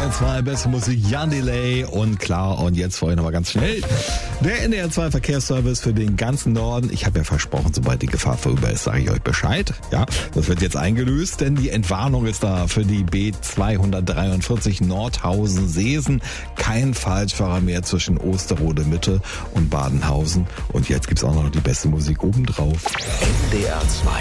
NDR 2, beste Musik, Jan Delay und klar, und jetzt vorhin aber ganz schnell der NDR 2 Verkehrsservice für den ganzen Norden. Ich habe ja versprochen, sobald die Gefahr vorüber ist, sage ich euch Bescheid. Ja, das wird jetzt eingelöst, denn die Entwarnung ist da für die B243 Nordhausen-Seesen. Kein Falschfahrer mehr zwischen Osterode Mitte und Badenhausen. Und jetzt gibt's auch noch die beste Musik obendrauf. NDR 2